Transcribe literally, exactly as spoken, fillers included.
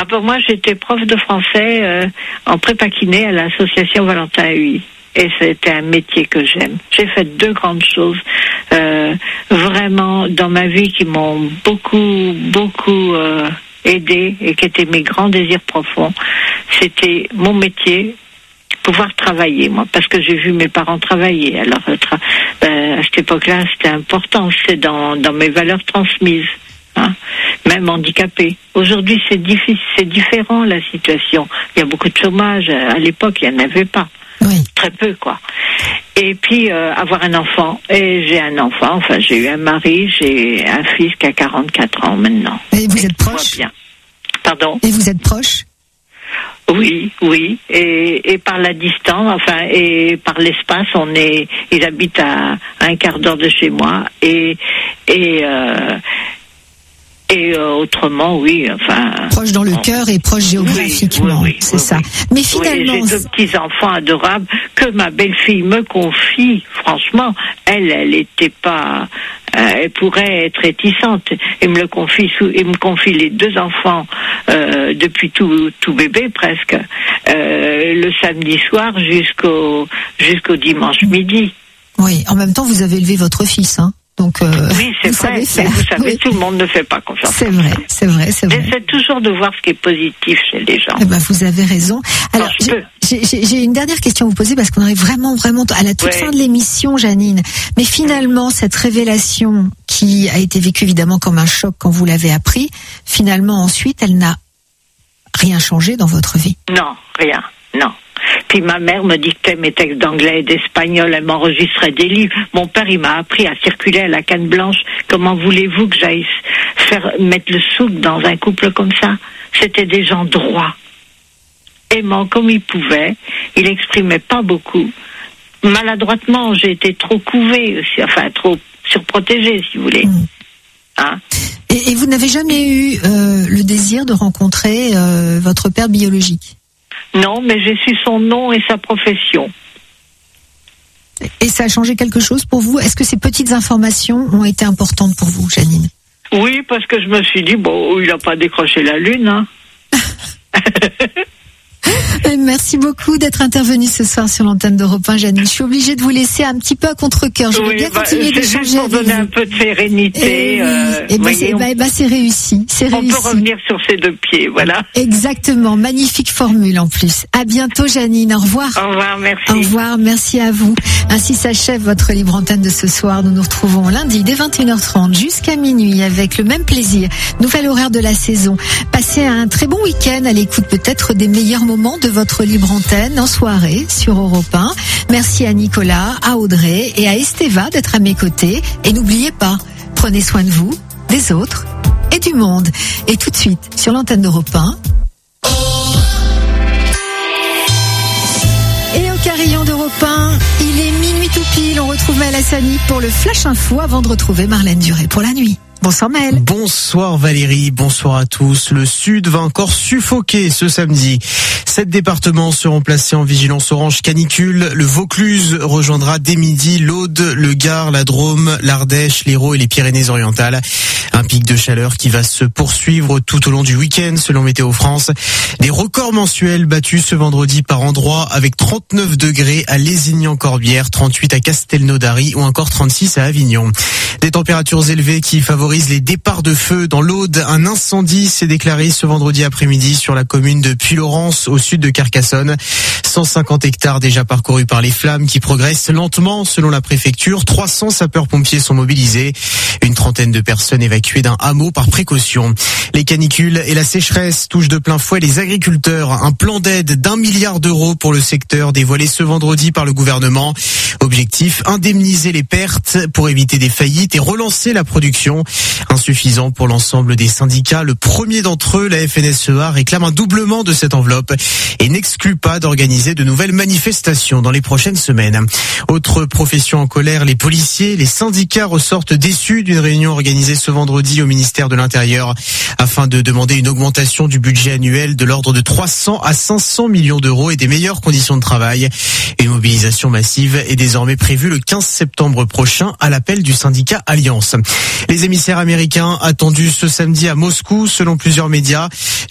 Ah pour moi, j'étais prof de français euh, en prépa kiné à l'association Valentin Huy. Et c'était un métier que j'aime. J'ai fait deux grandes choses euh, vraiment dans ma vie qui m'ont beaucoup, beaucoup euh, aidé et qui étaient mes grands désirs profonds. C'était mon métier, pouvoir travailler, moi, parce que j'ai vu mes parents travailler. Alors, tra- euh, à cette époque-là, c'était important. C'est dans, dans mes valeurs transmises. Hein, même handicapé. Aujourd'hui, c'est difficile, c'est différent la situation. Il y a beaucoup de chômage. À l'époque, il n'y en avait pas. Oui. Très peu, quoi. Et puis, euh, avoir un enfant. Et j'ai un enfant. Enfin, j'ai eu un mari. J'ai un fils qui a quarante-quatre ans maintenant. Et vous et êtes proche? Bien. Pardon? Et vous êtes proche? Oui, oui. Et, et par la distance, enfin, et par l'espace, on est. Ils habitent à, à un quart d'heure de chez moi. Et et euh, Et euh, autrement, oui, enfin... Proche dans le on... cœur et proche géographiquement, oui, oui, c'est oui, ça. Oui. Mais finalement... Oui, j'ai deux petits-enfants adorables que ma belle-fille me confie. Franchement, elle, elle était pas... Euh, elle pourrait être réticente. Elle me le confie, sous, elle me confie les deux enfants euh, depuis tout, tout bébé presque, euh, le samedi soir jusqu'au, jusqu'au dimanche midi. Oui, en même temps, vous avez élevé votre fils, hein. Donc, euh, oui, c'est vrai, mais vous savez, oui. Tout le monde ne fait pas confiance. C'est vrai, c'est vrai, c'est vrai. J'essaie toujours de voir ce qui est positif chez les gens. Eh ben, vous avez raison. Alors, j'ai, j'ai, j'ai une dernière question à vous poser parce qu'on arrive vraiment, vraiment à la toute ouais. fin de l'émission, Janine. Mais finalement, cette révélation qui a été vécue évidemment comme un choc quand vous l'avez appris, finalement, ensuite, elle n'a rien changé dans votre vie. Non, rien, non. Puis ma mère me dictait mes textes d'anglais et d'espagnol, elle m'enregistrait des livres. Mon père, il m'a appris à circuler à la canne blanche. Comment voulez-vous que j'aille faire mettre le souk dans un couple comme ça? C'était des gens droits, aimants comme ils pouvaient. Il exprimait pas beaucoup. Maladroitement, j'ai été trop couvée aussi, enfin trop surprotégée, si vous voulez. Mmh. Hein? Et, et vous n'avez jamais eu euh, le désir de rencontrer euh, votre père biologique? Non, mais j'ai su son nom et sa profession. Et ça a changé quelque chose pour vous? Est-ce que ces petites informations ont été importantes pour vous, Janine? Oui, parce que je me suis dit, bon, il n'a pas décroché la lune, hein. Merci beaucoup d'être intervenue ce soir sur l'antenne d'Europe un, Janine. Je suis obligée de vous laisser un petit peu à contre-cœur. Je vais oui, bien bah, continuer d'échanger avec vous. Pour donner un peu de sérénité. Et, euh, et ben c'est, bah, bah, c'est réussi. C'est on réussi. peut revenir sur ses deux pieds, voilà. Exactement. Magnifique formule en plus. À bientôt, Janine. Au revoir. Au revoir, merci. Au revoir, merci à vous. Ainsi s'achève votre libre antenne de ce soir. Nous nous retrouvons lundi dès vingt et une heures trente jusqu'à minuit avec le même plaisir. Nouvel horaire de la saison. Passez un très bon week-end à l'écoute peut-être des meilleurs moments de votre libre antenne en soirée sur Europe un. Merci à Nicolas, à Audrey et à Esteva d'être à mes côtés. Et n'oubliez pas, prenez soin de vous, des autres et du monde. Et tout de suite, sur l'antenne d'Europe un. Et au carillon d'Europe un, il est minuit tout pile. On retrouve Maël Hassani pour le Flash Info avant de retrouver Marlène Duré pour la nuit. Bonsoir Maël. Bonsoir Valérie, bonsoir à tous. Le Sud va encore suffoquer ce samedi. Sept départements seront placés en vigilance orange canicule. Le Vaucluse rejoindra dès midi l'Aude, le Gard, la Drôme, l'Ardèche, l'Hérault et les Pyrénées-Orientales. Un pic de chaleur qui va se poursuivre tout au long du week-end selon Météo France. Des records mensuels battus ce vendredi par endroits avec trente-neuf degrés à Lézignan-Corbière, trente-huit à Castelnaudary ou encore trente-six à Avignon. Des températures élevées qui favorisent les départs de feu dans l'Aude. Un incendie s'est déclaré ce vendredi après-midi sur la commune de Puylaurens au sud de Carcassonne. cent cinquante hectares déjà parcourus par les flammes qui progressent lentement selon la préfecture. trois cents sapeurs-pompiers sont mobilisés. Une trentaine de personnes évacuées d'un hameau par précaution. Les canicules et la sécheresse touchent de plein fouet les agriculteurs. Un plan d'aide d'un milliard d'euros pour le secteur dévoilé ce vendredi par le gouvernement. Objectif, indemniser les pertes pour éviter des faillites et relancer la production. Insuffisant pour l'ensemble des syndicats. Le premier d'entre eux, la F N S E A, réclame un doublement de cette enveloppe et n'exclut pas d'organiser de nouvelles manifestations dans les prochaines semaines. Autre profession en colère, les policiers. Les syndicats ressortent déçus d'une réunion organisée ce vendredi au ministère de l'Intérieur afin de demander une augmentation du budget annuel de l'ordre de trois cents à cinq cents millions d'euros et des meilleures conditions de travail. Une mobilisation massive est désormais prévue le quinze septembre prochain à l'appel du syndicat Alliance. Les émissaires américains attendus ce samedi à Moscou selon plusieurs médias.